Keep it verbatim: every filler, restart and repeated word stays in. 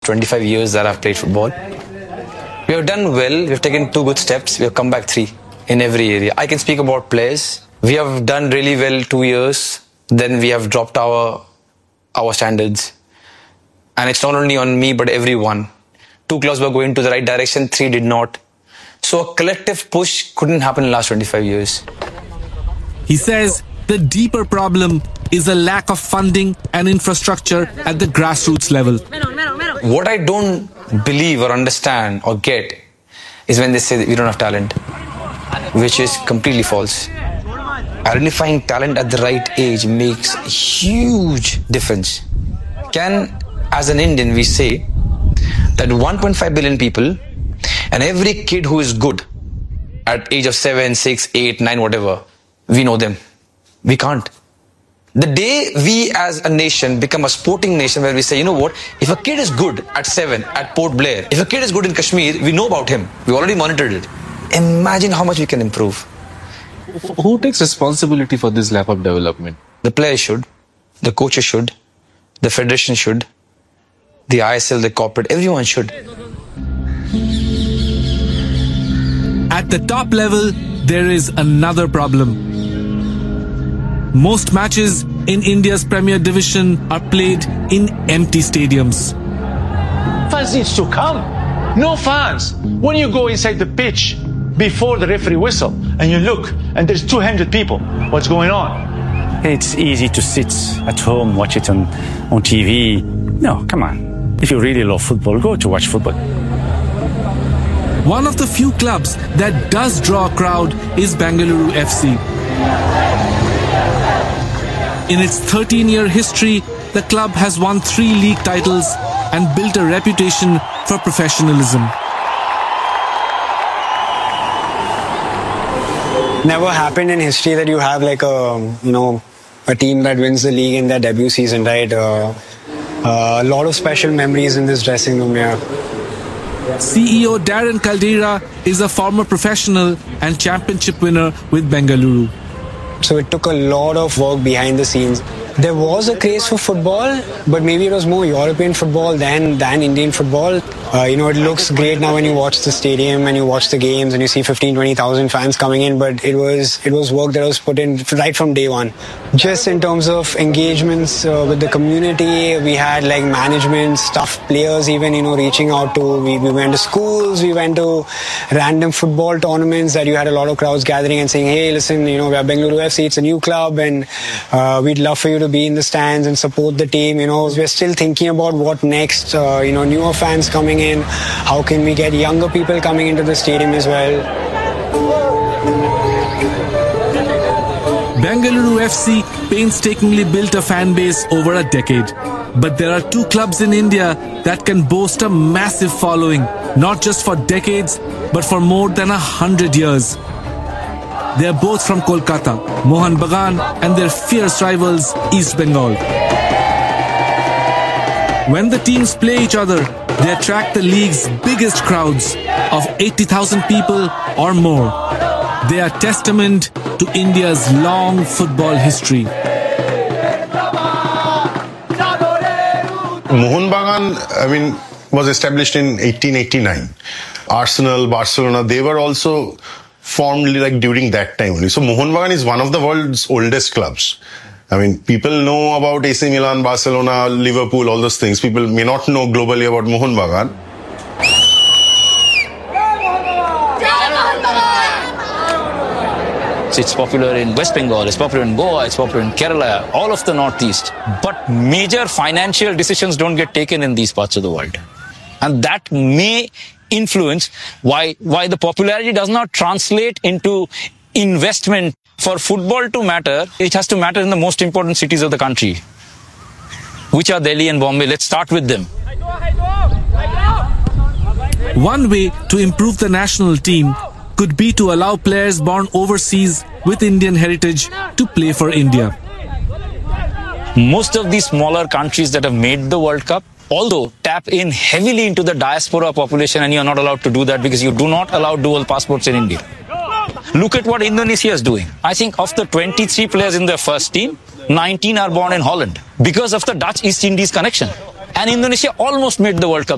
twenty-five years that I've played football. We have done well. We've taken two good steps. We have come back three in every area. I can speak about players. We have done really well two years. Then we have dropped our our standards. And it's not only on me, but everyone. Two clubs were going to the right direction, three did not. So a collective push couldn't happen in the last twenty-five years. He says the deeper problem is a lack of funding and infrastructure at the grassroots level. What I don't believe or understand or get is when they say that we don't have talent, which is completely false. Identifying talent at the right age makes a huge difference. Can, as an Indian, we say that one point five billion people and every kid who is good at age of seven, six, eight, nine, whatever, we know them. We can't. The day we as a nation become a sporting nation where we say, you know what, if a kid is good at seven at Port Blair, if a kid is good in Kashmir, we know about him. We already monitored it. Imagine how much we can improve. Who takes responsibility for this lack of development? The players should, the coaches should, the federation should, the I S L, the corporate, everyone should. At the top level, there is another problem. Most matches in India's Premier Division are played in empty stadiums. Fans needs to come. No fans. When you go inside the pitch before the referee whistle and you look and there's two hundred people, what's going on? It's easy to sit at home, watch it on, on T V. No, come on. If you really love football, go to watch football. One of the few clubs that does draw a crowd is Bengaluru F C. In its thirteen-year history, the club has won three league titles and built a reputation for professionalism. Never happened in history that you have like a, you know, a team that wins the league in their debut season, right? Uh, uh, a lot of special memories in this dressing room here. C E O Darren Caldera is a former professional and championship winner with Bengaluru. So it took a lot of work behind the scenes. There was a craze for football, but maybe it was more European football than, than Indian football. Uh, you know, it looks great now when you watch the stadium and you watch the games and you see fifteen, twenty thousand fans coming in, but it was it was work that was put in right from day one. Just in terms of engagements uh, with the community, we had like management, staff, players even, you know, reaching out to, we, we went to schools, we went to random football tournaments that you had a lot of crowds gathering and saying, hey, listen, you know, we are Bengaluru F C, it's a new club and uh, we'd love for you to be in the stands and support the team. You know, we're still thinking about what next, uh, you know, newer fans coming in, how can we get younger people coming into the stadium as well. Bengaluru F C painstakingly built a fan base over a decade. But there are two clubs in India that can boast a massive following, not just for decades, but for more than a hundred years. They are both from Kolkata, Mohun Bagan and their fierce rivals East Bengal. When the teams play each other, they attract the league's biggest crowds of eighty thousand people or more. They are testament to India's long football history. Mohun Bagan, I mean, was established in eighteen eighty-nine. Arsenal, Barcelona, they were also formed like during that time only. So Mohun Bagan is one of the world's oldest clubs. I mean, people know about A C Milan, Barcelona, Liverpool, all those things. People may not know globally about Mohun Bagan. It's popular in West Bengal, it's popular in Goa, it's popular in Kerala, all of the Northeast. But major financial decisions don't get taken in these parts of the world. And that may influence why, why the popularity does not translate into investment. For football to matter, it has to matter in the most important cities of the country, which are Delhi and Bombay. Let's start with them. One way to improve the national team could be to allow players born overseas with Indian heritage to play for India. Most of these smaller countries that have made the World Cup, although tap in heavily into the diaspora population, and you are not allowed to do that because you do not allow dual passports in India. Look at what Indonesia is doing. I think of the twenty-three players in their first team, nineteen are born in Holland because of the Dutch East Indies connection. And Indonesia almost made the World Cup.